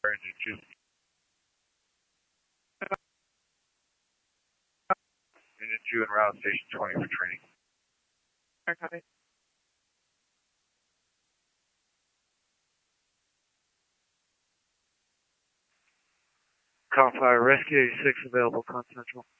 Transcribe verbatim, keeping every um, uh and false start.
Engine two. Engine two en route, station twenty for training. Air copy. Confire Rescue eighty-six available, Continental.